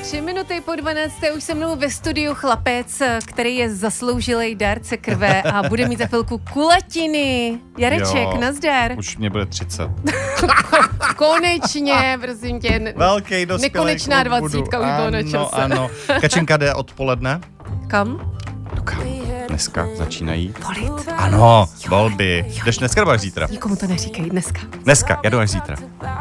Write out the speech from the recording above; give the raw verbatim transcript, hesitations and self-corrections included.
Tři minuty po dvanácté už se mnou ve studiu chlapec, který je zasloužilej dárce krve a bude mít za chvilku kulatiny. Jareček, jo, nazdar. Už mě bude třicet. Konečně, prosím tě. Ne- Velký dospělý Nekonečná kluk budu. dvacítka už bylo na čase. Ano, ano. Kačenka jde odpoledne? Kam? No kam? Dneska začínají. Volit. Ano, volby. Jdeš dneska nebo až zítra? Nikomu to neříkej, dneska. Dneska, já jdu až zítra.